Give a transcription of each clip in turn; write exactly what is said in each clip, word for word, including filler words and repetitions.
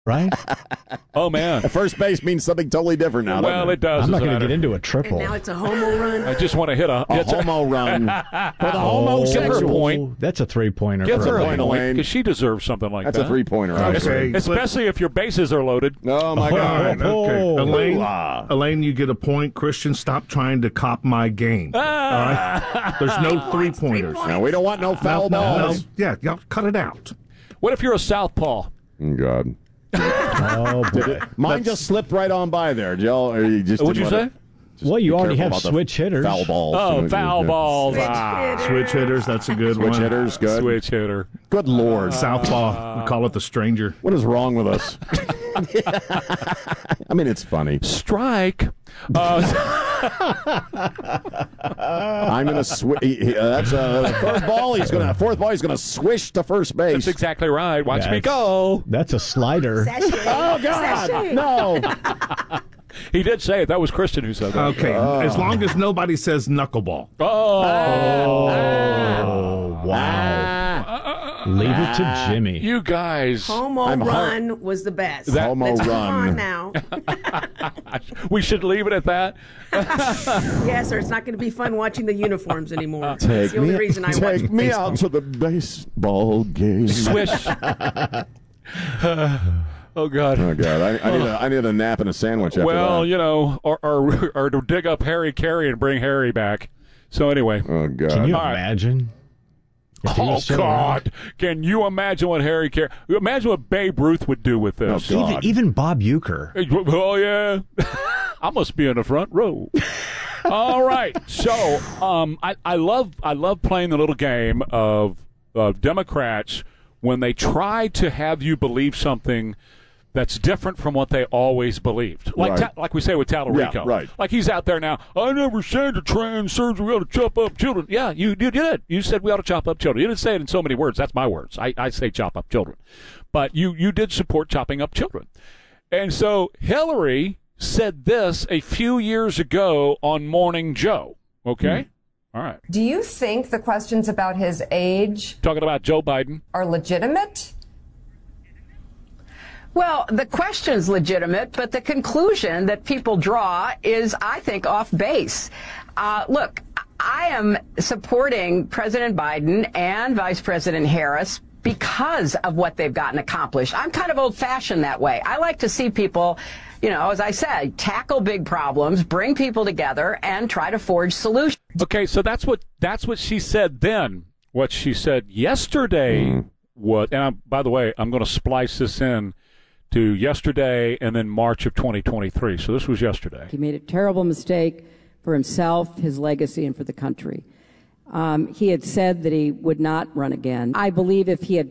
Right? Oh, man. First base means something totally different now. Well, it? it does. I'm not going to matter. get into a triple. And now it's a homo run. I just want to hit a, A homo run for the homosexual. Give her a point. That's a three-pointer. Give her a point, point Elaine. because she deserves something like That's that. a three-pointer. Okay. Especially if your bases are loaded. Oh, my All God. right, okay. Oh. Elaine, Ooh-ah. Elaine, you get a point. Christian, stop trying to cop my game. All right? There's no three-pointers. Now, we don't want no foul No, no, balls. yeah, y'all cut it out. What if you're a southpaw? Oh, God. Oh, boy. Mine just slipped right on by there, Jill. Or you just What'd you didn't say? let it- Well, you be already careful have about the switch hitters. Foul balls. Oh, Yeah. foul balls. Switch Ah, hitter. Switch hitters, that's a good Switch one. hitters, good. switch hitter. Good Lord. Southpaw, we call it the stranger. What is wrong with us? I mean, it's funny. Strike. Uh, I'm going to switch. That's a third ball. He's going to fourth ball. He's going to swish to first base. that's exactly right. Watch me That's- go. That's a slider. Sachet. Oh God! Sachet. No. He did say it. That was Kristen who said that. Okay, as long as nobody says knuckleball. Oh. Oh, wow. Leave it to Jimmy. You guys. Homo I'm run was the best. That- Homo Let's move run. on now. We should leave it at that. Yes, or it's not going to be fun watching the uniforms anymore. That's Take the only me, reason I watch take me baseball. out to the baseball game. Swish. Oh, God. Oh God! I, I need a I need a nap and a sandwich after Well, that. you know, or, or, or to dig up Harry Carey and bring Harry back. So anyway. Oh God! Can you All right. imagine? If he Oh, was still around? God. Can you imagine what Harry Carey... Imagine what Babe Ruth would do with this. Oh, God. Even, even Bob Uecker. Oh, yeah. I must be in the front row. All right. So um, I, I love I love playing the little game of, of Democrats when they try to have you believe something that's different from what they always believed. Like Right. ta- like we say with Tallarico. Yeah, right. Like he's out there now, I never said the trans surgery we ought to chop up children. Yeah, you, you did. You said we ought to chop up children. You didn't say it in so many words. That's my words. I, I say chop up children. But you, you did support chopping up children. And so Hillary said this a few years ago on Morning Joe. Okay? Hmm. All right. Do you think the questions about his age Talking about Joe Biden. are legitimate? Well, the question's legitimate, but the conclusion that people draw is, I think, off base. Uh, look, I am supporting President Biden and Vice President Harris because of what they've gotten accomplished. I'm kind of old-fashioned that way. I like to see people, you know, as I said, tackle big problems, bring people together, and try to forge solutions. Okay, so that's what that's what she said then. What she said yesterday Mm. was, and I'm, by the way, I'm going to splice this in to yesterday and then March of twenty twenty-three. So this was yesterday. He made a terrible mistake for himself, his legacy, and for the country. Um, he had said that he would not run again. I believe if he had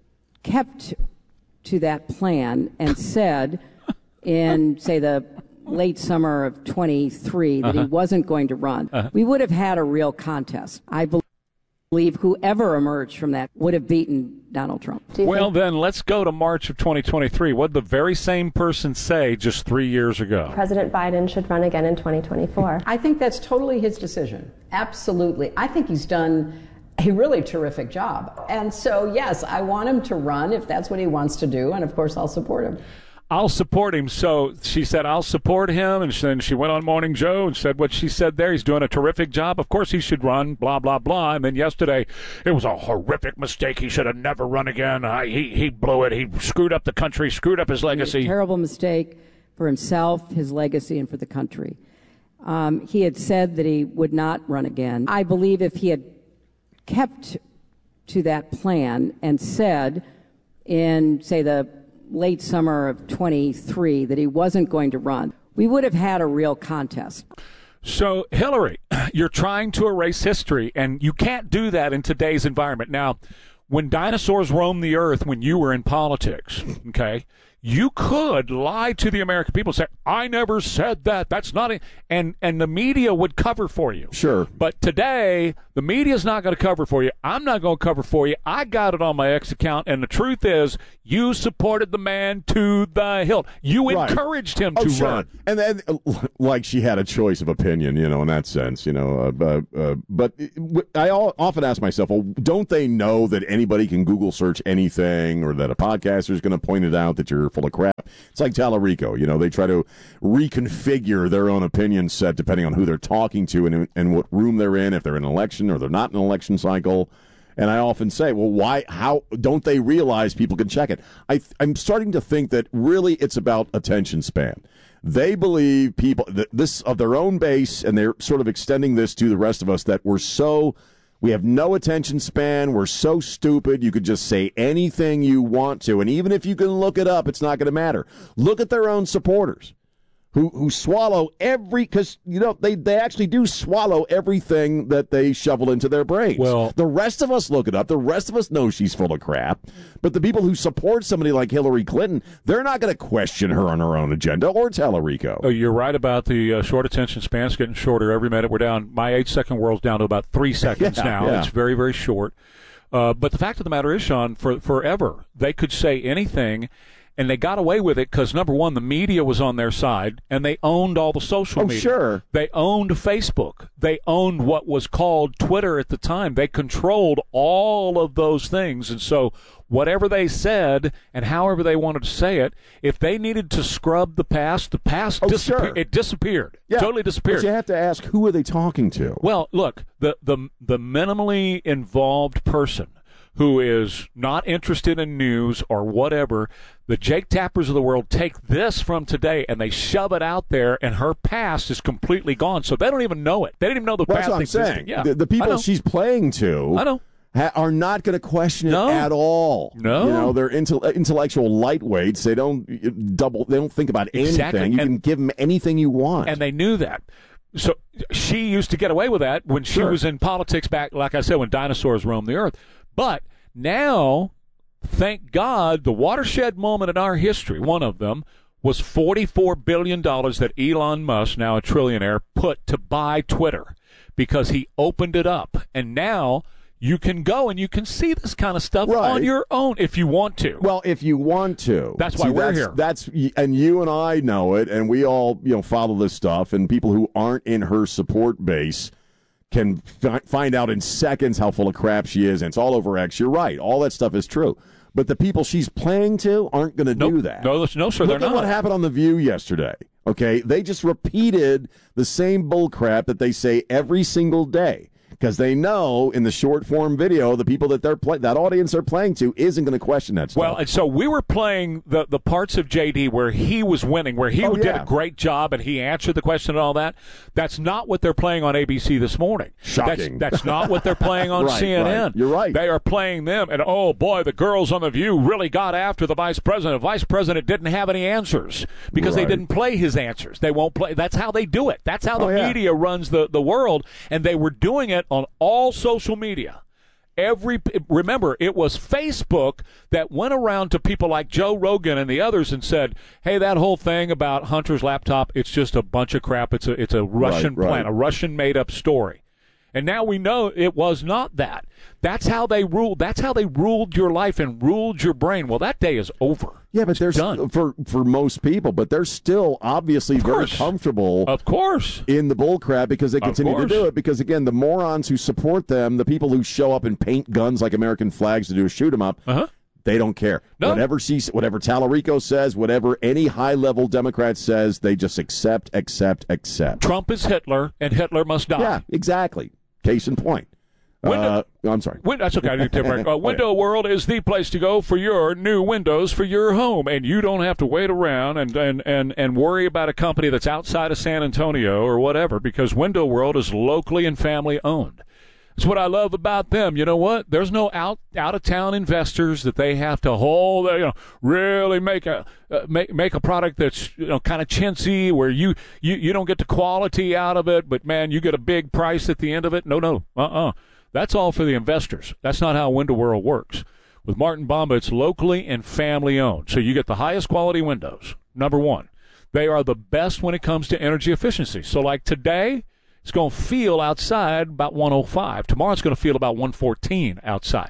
kept to that plan and said in, say, the late summer of twenty-three that Uh-huh. he wasn't going to run, we would have had a real contest. I believe whoever emerged from that would have beaten Donald Trump. Well, then let's go to March of twenty twenty-three. What did the very same person say just three years ago? President Biden should run again in twenty twenty-four. I think that's totally his decision. Absolutely. I think he's done a really terrific job. And so, yes, I want him to run if that's what he wants to do. And of course, I'll support him. I'll support him. So she said, I'll support him. And then she went on Morning Joe and said what she said there. He's doing a terrific job. Of course he should run, blah, blah, blah. And then yesterday, it was a horrific mistake. He should have never run again. I, he, he blew it. He screwed up the country, screwed up his He made a legacy. terrible mistake for himself, his legacy, and for the country. Um, he had said that he would not run again. I believe if he had kept to that plan and said in, say, the late summer of twenty-three that he wasn't going to run, we would have had a real contest. So, Hillary, you're trying to erase history, and you can't do that in today's environment. Now, when dinosaurs roamed the earth, when you were in politics, okay, you could lie to the American people and say, I never said that. That's not it. And, and the media would cover for you. Sure. But today, the media's not going to cover for you. I'm not going to cover for you. I got it on my X account, and the truth is, you supported the man to the hilt. You Right. encouraged him Oh, to sure. run. And then, uh, like she had a choice of opinion, you know, in that sense, you know. Uh, uh, uh, but I al- often ask myself, well, don't they know that any anybody can Google search anything, or that a podcaster is going to point it out that you're full of crap. It's like Tallarico. You know, they try to reconfigure their own opinion set depending on who they're talking to and, and what room they're in, if they're in an election or they're not in an election cycle. And I often say, well, why, how don't they realize people can check it? I, I'm starting to think that really it's about attention span. They believe people, th- this of their own base, and they're sort of extending this to the rest of us, that we're so, we have no attention span, we're so stupid, you could just say anything you want to, and even if you can look it up, it's not going to matter. Look at their own supporters. Who who swallow every, because, you know, they, they actually do swallow everything that they shovel into their brains. Well, the rest of us look it up. The rest of us know she's full of crap. But the people who support somebody like Hillary Clinton, they're not going to question her on her own agenda, or Tallarico. Oh, you're right about the uh, short attention spans getting shorter every minute. We're down, my eight-second world's down to about three seconds yeah, now. Yeah. It's very, very short. Uh, but the fact of the matter is, Sean, for forever, they could say anything. And they got away with it because, number one, the media was on their side, and they owned all the social oh, media. Sure. They owned Facebook. They owned what was called Twitter at the time. They controlled all of those things. And so whatever they said and however they wanted to say it, if they needed to scrub the past, the past oh, disappeared. Sure. It disappeared. Yeah. Totally disappeared. But you have to ask, who are they talking to? Well, look, the, the, the minimally involved person who is not interested in news or whatever, the Jake Tappers of the world take this from today and they shove it out there, and her past is completely gone. So they don't even know it. They didn't even know the well, past that's what I'm existed. saying. Yeah, the, the people she's playing to I know. Ha- are not going to question it No. at all. No. You know, they're intel- intellectual lightweights. They don't double. They don't think about anything. Exactly. You And- can give them anything you want. And they knew that. So she used to get away with that when she Sure. was in politics back, like I said, when dinosaurs roamed the earth. But now, thank God, the watershed moment in our history, one of them, was forty-four billion dollars that Elon Musk, now a trillionaire, put to buy Twitter because he opened it up. And now you can go and you can see this kind of stuff Right. on your own if you want to. Well, if you want to. That's why See, we're that's, here. That's and you and I know it, and we all, you know, follow this stuff, and people who aren't in her support base can fi- find out in seconds how full of crap she is, and it's all over X. You're right. All that stuff is true. But the people she's playing to aren't going to Nope. do that. No, no, sir, Look they're at not. what happened on The View yesterday. Okay? They just repeated the same bull crap that they say every single day. Because they know in the short form video, the people that they're play- that audience they're playing to isn't going to question that stuff. Well, and so we were playing the, the parts of J D where he was winning, where he Oh, did yeah. a great job and he answered the question and all that. That's not what they're playing on A B C this morning. Shocking. That's, that's not what they're playing on Right, C N N. right. You're right. They are playing them, and oh boy, the girls on The View really got after the vice president. The vice president didn't have any answers because Right. they didn't play his answers. They won't play. That's how they do it. That's how the Oh, yeah. media runs the, the world, and they were doing it on all social media. Every remember, it was Facebook that went around to people like Joe Rogan and the others and said, "Hey, that whole thing about Hunter's laptop, it's just a bunch of crap. It's a it's a Russian Right, right. plan, a Russian made up story." And now we know it was not that. That's how they ruled. That's how they ruled your life and ruled your brain. Well, that day is over. Yeah, but there's done. for for most people, but they're still obviously very course. comfortable Of course. in the bull crap because they Of continue to course. do it. Because again, the morons who support them, the people who show up and paint guns like American flags to do a shoot 'em up, Uh-huh. they don't care. No. Whatever she, whatever Tallarico says, whatever any high level Democrat says, they just accept, accept, accept. Trump is Hitler, and Hitler must die. Yeah, exactly. Case in point. Window- Uh, I'm sorry. Win- that's okay. I need to take a break. Uh, Window World is the place to go for your new windows for your home, and you don't have to wait around and, and, and, and worry about a company that's outside of San Antonio or whatever, because Window World is locally and family owned. That's what I love about them. You know what? There's no out out of town investors that they have to hold. You know, really make a uh, make make a product that's, you know, kind of chintzy, where you, you you don't get the quality out of it, but man, you get a big price at the end of it. No, no, uh uh That's all for the investors. That's not how Window World works. With Martin Bomba, it's locally and family owned, so you get the highest quality windows. Number one, they are the best when it comes to energy efficiency. So, like today, it's going to feel outside about one oh five. Tomorrow it's going to feel about one fourteen outside.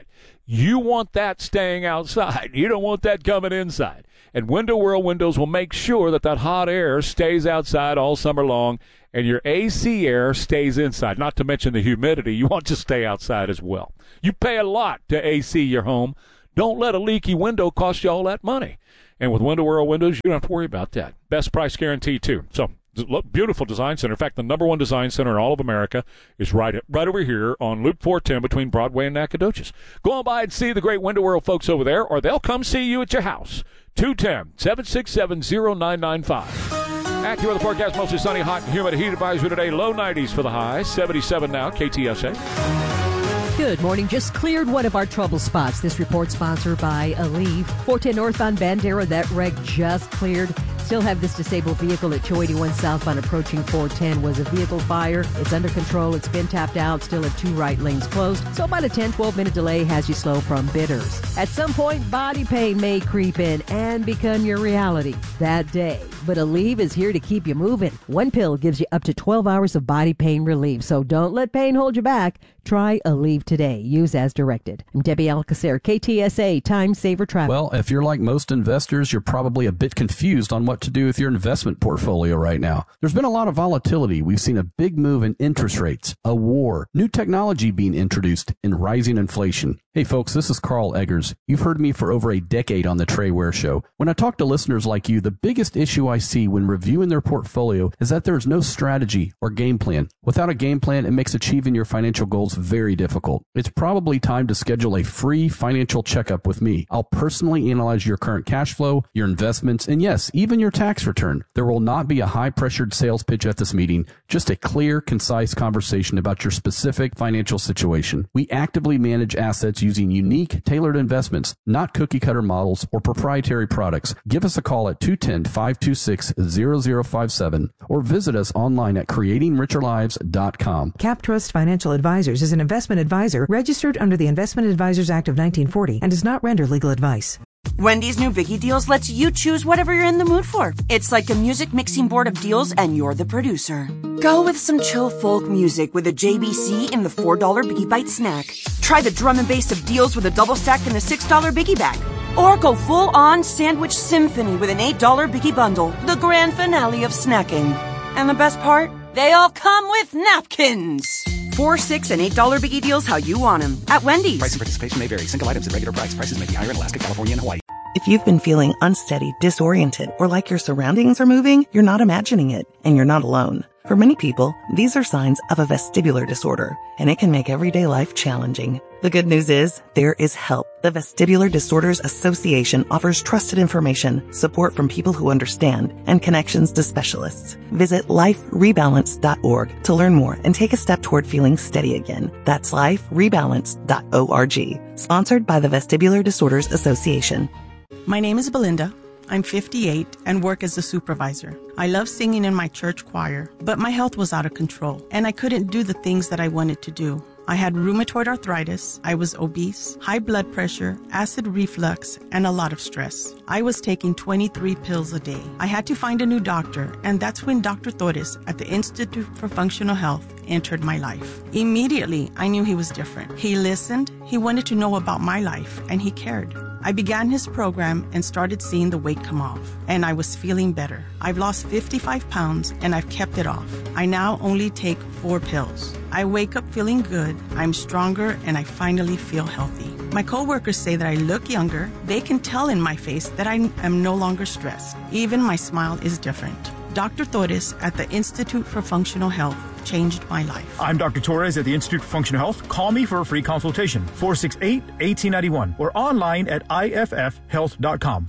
You want that staying outside. You don't want that coming inside. And Window World Windows will make sure that that hot air stays outside all summer long and your A C air stays inside, not to mention the humidity. You want to stay outside as well. You pay a lot to A C your home. Don't let a leaky window cost you all that money. And with Window World Windows, you don't have to worry about that. Best price guarantee, too. So, beautiful design center. In fact, the number one design center in all of America is right right over here on Loop four ten between Broadway and Nacogdoches. Go on by and see the great Window World folks over there, or they'll come see you at your house. two one zero, seven six seven, zero nine nine five. AccuWeather forecast, mostly sunny, hot, and humid. Heat advisory today, low nineties for the high, seventy-seven now, K T S A. Good morning. Just cleared one of our trouble spots. This report sponsored by Aleve. four ten northbound Bandera, that wreck just cleared. Still have this disabled vehicle at two eighty-one southbound approaching four ten. Was a vehicle fire. It's under control. It's been tapped out. Still have two right lanes closed. So about a ten, twelve minute delay has you slow from Bitters. At some point, body pain may creep in and become your reality that day. But Aleve is here to keep you moving. One pill gives you up to twelve hours of body pain relief. So don't let pain hold you back. Try Aleve today. Use as directed. I'm Debbie Alcacer, K T S A, Time Saver Travel. Well, if you're like most investors, you're probably a bit confused on what to do with your investment portfolio right now. There's been a lot of volatility. We've seen a big move in interest rates, a war, new technology being introduced, and rising inflation. Hey folks, this is Carl Eggers. You've heard me for over a decade on the Trey Ware Show. When I talk to listeners like you, the biggest issue I see when reviewing their portfolio is that there's no strategy or game plan. Without a game plan, it makes achieving your financial goals very difficult. It's probably time to schedule a free financial checkup with me. I'll personally analyze your current cash flow, your investments, and yes, even your tax return. There will not be a high-pressured sales pitch at this meeting, just a clear, concise conversation about your specific financial situation. We actively manage assets using unique, tailored investments, not cookie-cutter models or proprietary products. Give us a call at two one zero, five two six, zero zero five seven or visit us online at creating richer lives dot com. CapTrust Financial Advisors is an investment advisor registered under the Investment Advisors Act of nineteen forty and does not render legal advice. Wendy's new Biggie Deals lets you choose whatever you're in the mood for. It's like a music mixing board of deals and you're the producer. Go with some chill folk music with a J B C in the four dollar Biggie Bite snack. Try the drum and bass of deals with a double stack in the six dollar Biggie Bag. Or go full-on sandwich symphony with an eight dollar Biggie Bundle, the grand finale of snacking. And the best part? They all come with napkins. Four, six, and eight dollar Biggie Deals how you want them at Wendy's. Price and participation may vary. Single items at regular price. Prices may be higher in Alaska, California, and Hawaii. If you've been feeling unsteady, disoriented, or like your surroundings are moving, you're not imagining it, and you're not alone. For many people, these are signs of a vestibular disorder, and it can make everyday life challenging. The good news is, there is help. The Vestibular Disorders Association offers trusted information, support from people who understand, and connections to specialists. Visit life rebalance dot org to learn more and take a step toward feeling steady again. That's life rebalance dot org. Sponsored by the Vestibular Disorders Association. My name is Belinda. I'm fifty-eight and work as a supervisor. I love singing in my church choir, but my health was out of control, and I couldn't do the things that I wanted to do. I had rheumatoid arthritis, I was obese, high blood pressure, acid reflux, and a lot of stress. I was taking twenty-three pills a day. I had to find a new doctor, and that's when Doctor Torres at the Institute for Functional Health entered my life. Immediately, I knew he was different. He listened, he wanted to know about my life, and he cared. I began his program and started seeing the weight come off, and I was feeling better. I've lost fifty-five pounds, and I've kept it off. I now only take four pills. I wake up feeling good, I'm stronger, and I finally feel healthy. My coworkers say that I look younger. They can tell in my face that I am no longer stressed. Even my smile is different. Doctor Torres at the Institute for Functional Health changed my life. I'm Doctor Torres at the Institute for Functional Health. Call me for a free consultation, four six eight, one eight nine one, or online at I F F health dot com.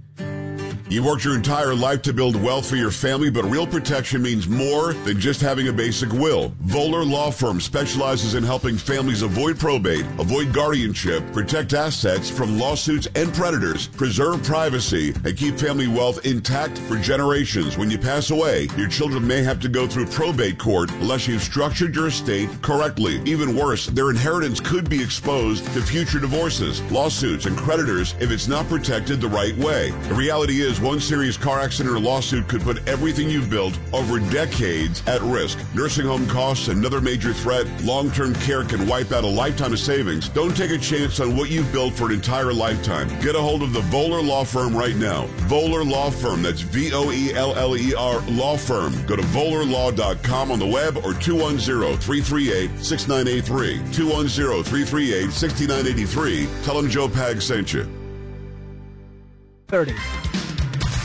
You worked your entire life to build wealth for your family, but real protection means more than just having a basic will. Voller Law Firm specializes in helping families avoid probate, avoid guardianship, protect assets from lawsuits and predators, preserve privacy, and keep family wealth intact for generations. When you pass away, your children may have to go through probate court unless you've structured your estate correctly. Even worse, their inheritance could be exposed to future divorces, lawsuits, and creditors if it's not protected the right way. The reality is, because one serious car accident or lawsuit could put everything you've built over decades at risk. Nursing home costs, another major threat. Long-term care can wipe out a lifetime of savings. Don't take a chance on what you've built for an entire lifetime. Get a hold of the Voeller Law Firm right now. Voeller Law Firm. That's V O E L L E R Law Firm. Go to voeller law dot com on the web or two one zero, three three eight, six nine eight three. two one zero, three three eight, six nine eight three. Tell them Joe Pag sent you. thirty.